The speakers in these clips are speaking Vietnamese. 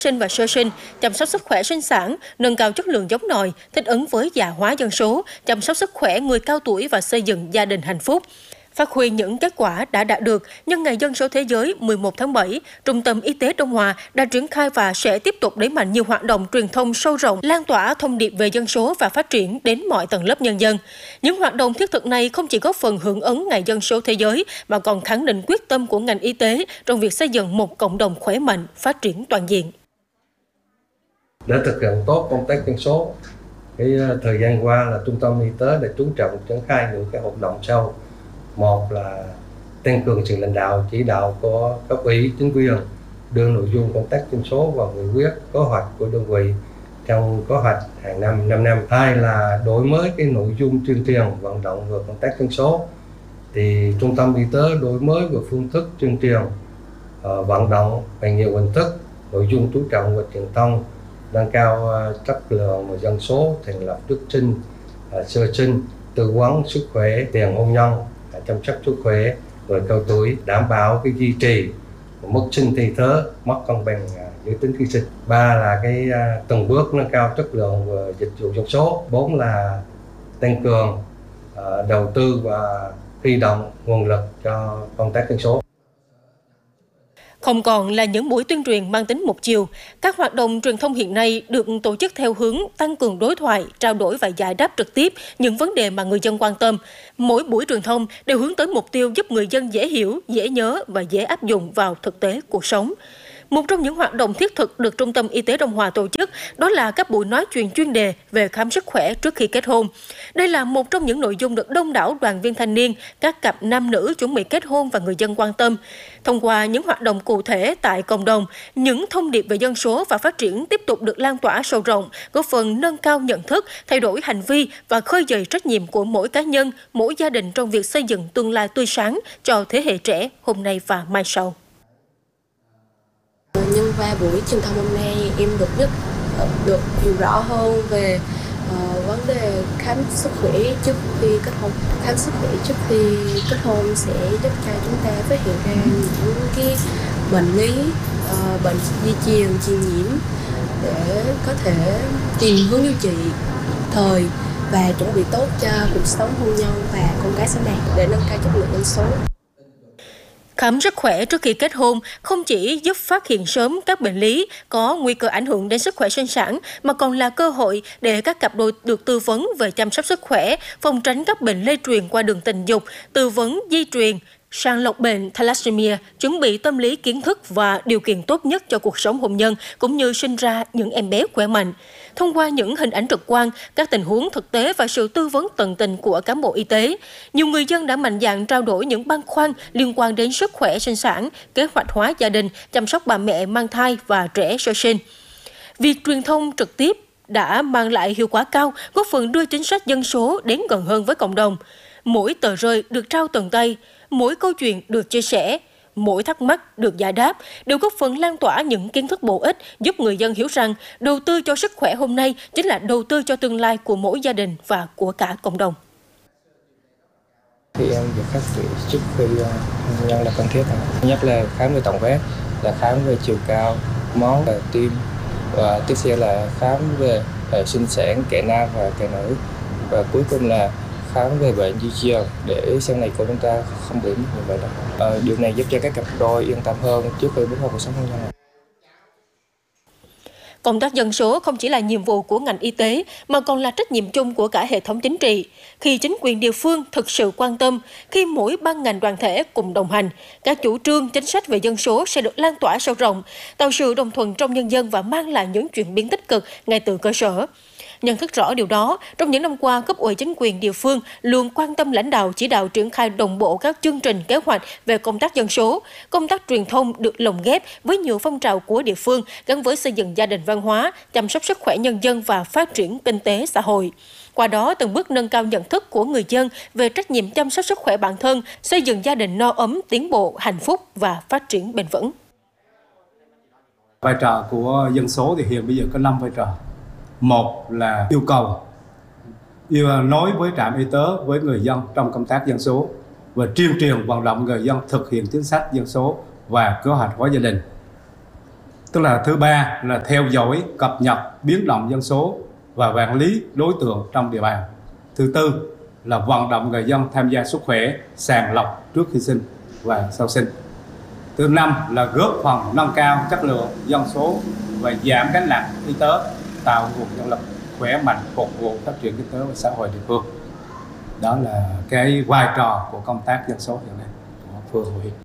sinh và sơ sinh, chăm sóc sức khỏe sinh sản, nâng cao chất lượng giống nòi, thích ứng với già hóa dân số, chăm sóc sức khỏe người cao tuổi và xây dựng gia đình hạnh phúc. Phát huy những kết quả đã đạt được, nhân ngày dân số thế giới 11 tháng 7, Trung tâm Y tế Đông Hòa đã triển khai và sẽ tiếp tục đẩy mạnh nhiều hoạt động truyền thông sâu rộng, lan tỏa thông điệp về dân số và phát triển đến mọi tầng lớp nhân dân. Những hoạt động thiết thực này không chỉ góp phần hưởng ứng ngày dân số thế giới, mà còn khẳng định quyết tâm của ngành y tế trong việc xây dựng một cộng đồng khỏe mạnh, phát triển toàn diện. Để thực hiện tốt công tác dân số, thời gian qua là Trung tâm Y tế đã chú trọng triển khai những hoạt động sau. Một là tăng cường sự lãnh đạo chỉ đạo của cấp ủy chính quyền, đưa nội dung công tác dân số vào nghị quyết kế hoạch của đơn vị trong kế hoạch hàng năm 5 năm. Hai là đổi mới nội dung tuyên truyền vận động về công tác dân số. Thì Trung tâm Y tế đổi mới về phương thức tuyên truyền vận động bằng nhiều hình thức, nội dung chú trọng về truyền thông, nâng cao chất lượng và dân số, thành lập trước sinh, sơ sinh, tư vấn sức khỏe, tiền hôn nhân, chăm sóc sức khỏe người cao tuổi, đảm bảo duy trì mức sinh thay thế, mất cân bằng giới tính khi sinh. Ba là từng bước nâng cao chất lượng và dịch vụ dân số. Bốn là tăng cường đầu tư và huy động nguồn lực cho công tác dân số. Không còn là những buổi tuyên truyền mang tính một chiều, các hoạt động truyền thông hiện nay được tổ chức theo hướng tăng cường đối thoại, trao đổi và giải đáp trực tiếp những vấn đề mà người dân quan tâm. Mỗi buổi truyền thông đều hướng tới mục tiêu giúp người dân dễ hiểu, dễ nhớ và dễ áp dụng vào thực tế cuộc sống. Một trong những hoạt động thiết thực được Trung tâm Y tế Đông Hòa tổ chức đó là các buổi nói chuyện chuyên đề về khám sức khỏe trước khi kết hôn. Đây là một trong những nội dung được đông đảo đoàn viên thanh niên, các cặp nam nữ chuẩn bị kết hôn và người dân quan tâm. Thông qua những hoạt động cụ thể tại cộng đồng, những thông điệp về dân số và phát triển tiếp tục được lan tỏa sâu rộng, góp phần nâng cao nhận thức, thay đổi hành vi và khơi dậy trách nhiệm của mỗi cá nhân, mỗi gia đình trong việc xây dựng tương lai tươi sáng cho thế hệ trẻ hôm nay và mai sau. Nhưng qua buổi truyền thông hôm nay, em được hiểu rõ hơn về vấn đề khám sức khỏe trước khi kết hôn. Khám sức khỏe trước khi kết hôn sẽ giúp cho chúng ta phát hiện ra những bệnh lý, bệnh di truyền, truyền nhiễm để có thể tìm hướng điều trị thời và chuẩn bị tốt cho cuộc sống hôn nhân và con cái sau này để nâng cao chất lượng dân số. Khám sức khỏe trước khi kết hôn không chỉ giúp phát hiện sớm các bệnh lý có nguy cơ ảnh hưởng đến sức khỏe sinh sản, mà còn là cơ hội để các cặp đôi được tư vấn về chăm sóc sức khỏe, phòng tránh các bệnh lây truyền qua đường tình dục, tư vấn di truyền, sàng lọc bệnh thalassemia, chuẩn bị tâm lý kiến thức và điều kiện tốt nhất cho cuộc sống hôn nhân, cũng như sinh ra những em bé khỏe mạnh. Thông qua những hình ảnh trực quan, các tình huống thực tế và sự tư vấn tận tình của cán bộ y tế, nhiều người dân đã mạnh dạn trao đổi những băn khoăn liên quan đến sức khỏe sinh sản, kế hoạch hóa gia đình, chăm sóc bà mẹ mang thai và trẻ sơ sinh. Việc truyền thông trực tiếp đã mang lại hiệu quả cao, góp phần đưa chính sách dân số đến gần hơn với cộng đồng. Mỗi tờ rơi được trao tận tay, mỗi câu chuyện được chia sẻ, mỗi thắc mắc được giải đáp đều góp phần lan tỏa những kiến thức bổ ích, giúp người dân hiểu rằng đầu tư cho sức khỏe hôm nay chính là đầu tư cho tương lai của mỗi gia đình và của cả cộng đồng. Thì em được khám sức trước khi hôn nhân là cần thiết, nhất là khám về tổng quát, là khám về chiều cao, máu và tim, và tiếp theo là khám về sinh sản kẻ nam và kẻ nữ, và cuối cùng là khám về bệnh di truyền để sau này của chúng ta không bị mắc những bệnh đó. Điều này giúp cho các cặp đôi yên tâm hơn trước khi bước vào cuộc sống hôn nhân. Công tác dân số không chỉ là nhiệm vụ của ngành y tế mà còn là trách nhiệm chung của cả hệ thống chính trị. Khi chính quyền địa phương thực sự quan tâm, khi mỗi ban ngành đoàn thể cùng đồng hành, các chủ trương chính sách về dân số sẽ được lan tỏa sâu rộng, tạo sự đồng thuận trong nhân dân và mang lại những chuyển biến tích cực ngay từ cơ sở. Nhận thức rõ điều đó, trong những năm qua, cấp ủy chính quyền địa phương luôn quan tâm lãnh đạo chỉ đạo triển khai đồng bộ các chương trình kế hoạch về công tác dân số. Công tác truyền thông được lồng ghép với nhiều phong trào của địa phương gắn với xây dựng gia đình văn hóa, chăm sóc sức khỏe nhân dân và phát triển kinh tế xã hội. Qua đó, từng bước nâng cao nhận thức của người dân về trách nhiệm chăm sóc sức khỏe bản thân, xây dựng gia đình no ấm, tiến bộ, hạnh phúc và phát triển bền vững. Vai trò của dân số thì hiện bây giờ có 5 vai trò. Một là yêu cầu nói với trạm y tế, với người dân trong công tác dân số và tuyên truyền vận động người dân thực hiện chính sách dân số và kế hoạch hóa gia đình. Tức là thứ ba là theo dõi, cập nhật, biến động dân số và quản lý đối tượng trong địa bàn. Thứ tư là vận động người dân tham gia sức khỏe, sàng lọc trước khi sinh và sau sinh. Thứ năm là góp phần nâng cao chất lượng dân số và giảm gánh nặng y tế, tạo nguồn nhân lực khỏe mạnh phục vụ phát triển kinh tế và xã hội địa phương. Đó là cái vai trò của công tác dân số hiện nay của phường huyện.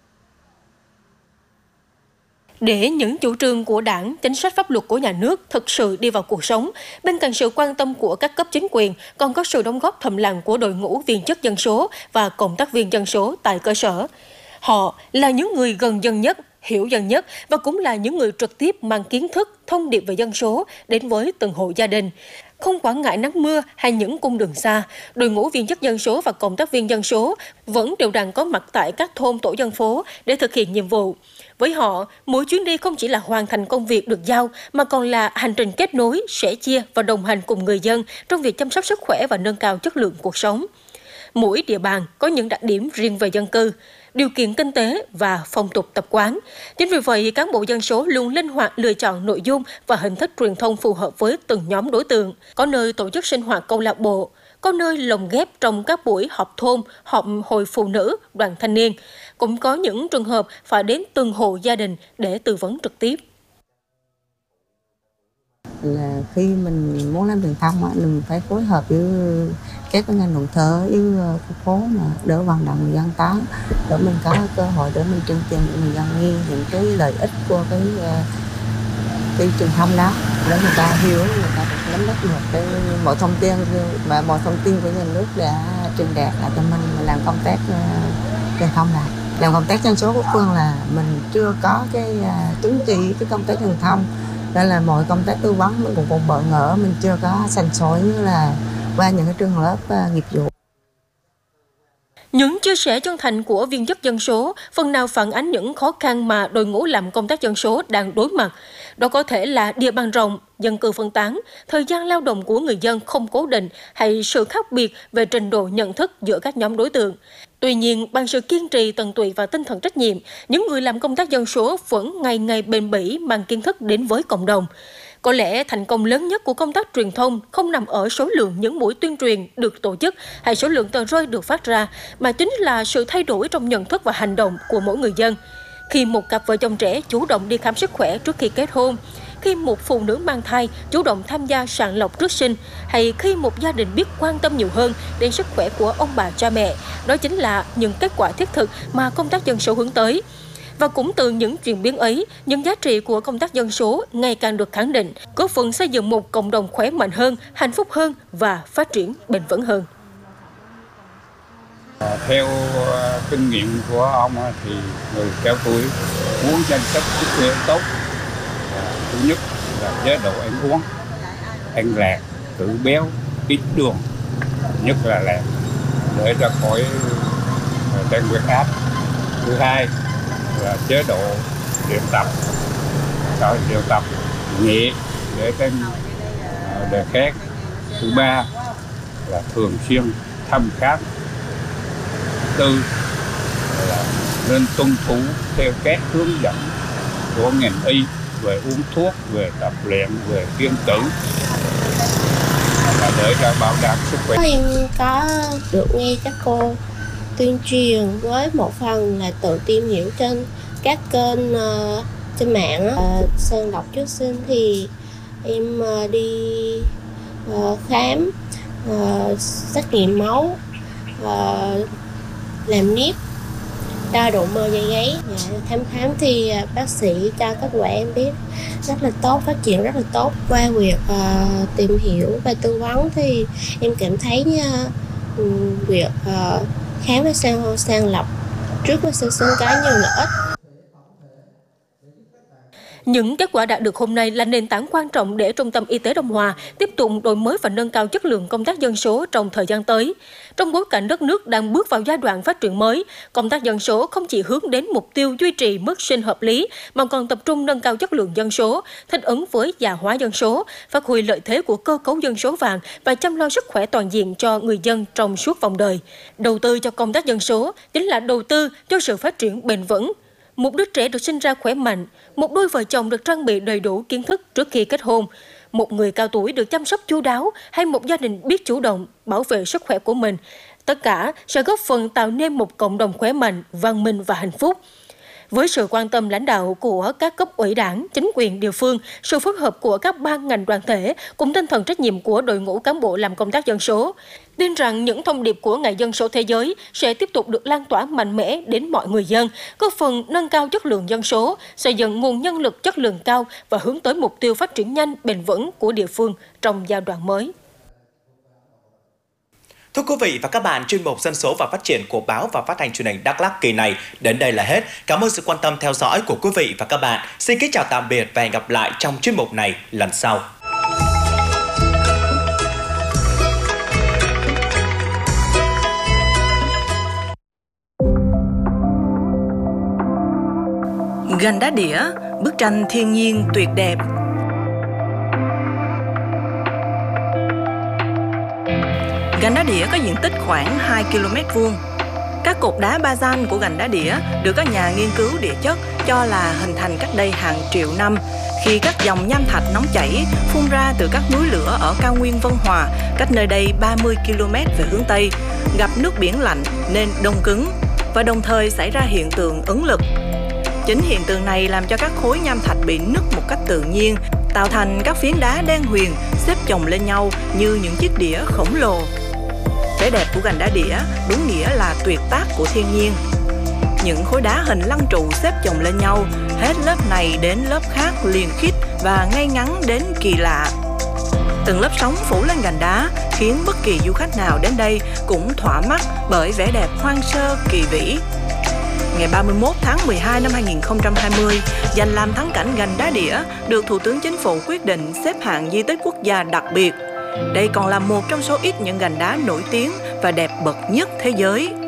Để những chủ trương của Đảng, chính sách pháp luật của nhà nước thực sự đi vào cuộc sống, bên cạnh sự quan tâm của các cấp chính quyền, còn có sự đóng góp thầm lặng của đội ngũ viên chức dân số và cộng tác viên dân số tại cơ sở. Họ là những người gần dân nhất, hiểu dân nhất và cũng là những người trực tiếp mang kiến thức, thông điệp về dân số đến với từng hộ gia đình. Không quản ngại nắng mưa hay những cung đường xa, đội ngũ viên chức dân số và cộng tác viên dân số vẫn đều đặn có mặt tại các thôn tổ dân phố để thực hiện nhiệm vụ. Với họ, mỗi chuyến đi không chỉ là hoàn thành công việc được giao mà còn là hành trình kết nối, sẻ chia và đồng hành cùng người dân trong việc chăm sóc sức khỏe và nâng cao chất lượng cuộc sống. Mỗi địa bàn có những đặc điểm riêng về dân cư, điều kiện kinh tế và phong tục tập quán. Chính vì vậy, cán bộ dân số luôn linh hoạt lựa chọn nội dung và hình thức truyền thông phù hợp với từng nhóm đối tượng. Có nơi tổ chức sinh hoạt câu lạc bộ, có nơi lồng ghép trong các buổi họp thôn, họp hội phụ nữ, đoàn thanh niên. Cũng có những trường hợp phải đến từng hộ gia đình để tư vấn trực tiếp. Là khi mình muốn làm truyền thông, mình phải phối hợp với các ngành đoàn thể với khu phố mà đỡ vận động người dân tới, để mình có cơ hội để mình tuyên truyền cho người dân nghe những cái lợi ích của cái truyền thông đó, để người ta hiểu, người ta được nắm bắt được cái mọi thông tin và mọi thông tin của nhà nước đã truyền đạt lại cho mình làm công tác truyền thông lại. Làm công tác dân số của phường là mình chưa có cái chứng chỉ cái công tác truyền thông, nên là mọi công tác tư vấn mình cũng còn bỡ ngỡ, mình chưa có sành sỏi như là qua những cái trường lớp nghiệp vụ. Những chia sẻ chân thành của viên chức dân số phần nào phản ánh những khó khăn mà đội ngũ làm công tác dân số đang đối mặt. Đó có thể là địa bàn rộng, dân cư phân tán, thời gian lao động của người dân không cố định hay sự khác biệt về trình độ nhận thức giữa các nhóm đối tượng. Tuy nhiên, bằng sự kiên trì, tận tụy và tinh thần trách nhiệm, những người làm công tác dân số vẫn ngày ngày bền bỉ mang kiến thức đến với cộng đồng. Có lẽ thành công lớn nhất của công tác truyền thông không nằm ở số lượng những buổi tuyên truyền được tổ chức hay số lượng tờ rơi được phát ra, mà chính là sự thay đổi trong nhận thức và hành động của mỗi người dân. Khi một cặp vợ chồng trẻ chủ động đi khám sức khỏe trước khi kết hôn, khi một phụ nữ mang thai chủ động tham gia sàng lọc trước sinh, hay khi một gia đình biết quan tâm nhiều hơn đến sức khỏe của ông bà cha mẹ, đó chính là những kết quả thiết thực mà công tác dân số hướng tới. Và cũng từ những chuyển biến ấy, những giá trị của công tác dân số ngày càng được khẳng định, góp phần xây dựng một cộng đồng khỏe mạnh hơn, hạnh phúc hơn và phát triển bền vững hơn. Theo kinh nghiệm của ông thì người cao tuổi muốn chăm sóc sức khỏe tốt, thứ nhất là chế độ ăn uống, ăn lạc, khử béo, ít đường, nhất là lạc để ra khỏi tăng huyết áp. Thứ hai là chế độ luyện tập, luyện tập nhẹ để tăng đề kháng. Thứ ba là thường xuyên thăm khám. Tư là nên tuân thủ theo các hướng dẫn của ngành y về uống thuốc, về tập luyện, về kiêng cữ và để cho bảo đảm sức khỏe. Em có được nghe các cô tuyên truyền với một phần là tự tìm hiểu trên các kênh trên mạng. Sàng lọc trước sinh thì em đi khám, xét nghiệm máu, làm nếp, đo độ mỡ dạ gáy. Thăm khám thì bác sĩ cho kết quả em biết rất là tốt, phát triển rất là tốt. Qua việc tìm hiểu và tư vấn thì em cảm thấy việc khám và sàng lọc trước khi sơ sinh có nhiều lợi ích. Những kết quả đạt được hôm nay là nền tảng quan trọng để Trung tâm Y tế Đông Hòa tiếp tục đổi mới và nâng cao chất lượng công tác dân số trong thời gian tới. Trong bối cảnh đất nước đang bước vào giai đoạn phát triển mới, công tác dân số không chỉ hướng đến mục tiêu duy trì mức sinh hợp lý, mà còn tập trung nâng cao chất lượng dân số, thích ứng với già hóa dân số, phát huy lợi thế của cơ cấu dân số vàng và chăm lo sức khỏe toàn diện cho người dân trong suốt vòng đời. Đầu tư cho công tác dân số chính là đầu tư cho sự phát triển bền vững. một đứa trẻ được sinh ra khỏe mạnh, một đôi vợ chồng được trang bị đầy đủ kiến thức trước khi kết hôn, một người cao tuổi được chăm sóc chu đáo hay một gia đình biết chủ động bảo vệ sức khỏe của mình. Tất cả sẽ góp phần tạo nên một cộng đồng khỏe mạnh, văn minh và hạnh phúc. Với sự quan tâm lãnh đạo của các cấp ủy đảng, chính quyền địa phương, sự phối hợp của các ban ngành đoàn thể, cùng tinh thần trách nhiệm của đội ngũ cán bộ làm công tác dân số, tin rằng những thông điệp của Ngày Dân số Thế giới sẽ tiếp tục được lan tỏa mạnh mẽ đến mọi người dân, góp phần nâng cao chất lượng dân số, xây dựng nguồn nhân lực chất lượng cao và hướng tới mục tiêu phát triển nhanh, bền vững của địa phương trong giai đoạn mới. Thưa quý vị và các bạn, chuyên mục Dân số và Phát triển của Báo và Phát thanh Truyền hình Đắk Lắk kỳ này đến đây là hết. Cảm ơn sự quan tâm theo dõi của quý vị và các bạn. Xin kính chào tạm biệt và hẹn gặp lại trong chuyên mục này lần sau. Gành đá đĩa, bức tranh thiên nhiên tuyệt đẹp. Gành đá đĩa có diện tích khoảng 2 km². Các cột đá bazan của gành đá đĩa được các nhà nghiên cứu địa chất cho là hình thành cách đây hàng triệu năm, khi các dòng nham thạch nóng chảy phun ra từ các núi lửa ở cao nguyên Vân Hòa, cách nơi đây 30 km về hướng Tây, gặp nước biển lạnh nên đông cứng và đồng thời xảy ra hiện tượng ấn lực. Chính hiện tượng này làm cho các khối nham thạch bị nứt một cách tự nhiên, tạo thành các phiến đá đen huyền xếp chồng lên nhau như những chiếc đĩa khổng lồ. Vẻ đẹp của gành đá đĩa đúng nghĩa là tuyệt tác của thiên nhiên. Những khối đá hình lăng trụ xếp chồng lên nhau, hết lớp này đến lớp khác liền khít và ngay ngắn đến kỳ lạ. Từng lớp sóng phủ lên gành đá khiến bất kỳ du khách nào đến đây cũng thỏa mắt bởi vẻ đẹp hoang sơ kỳ vĩ. Ngày 31 tháng 12 năm 2020, danh lam thắng cảnh gành đá đĩa được Thủ tướng Chính phủ quyết định xếp hạng di tích quốc gia đặc biệt. Đây còn là một trong số ít những gành đá nổi tiếng và đẹp bậc nhất thế giới.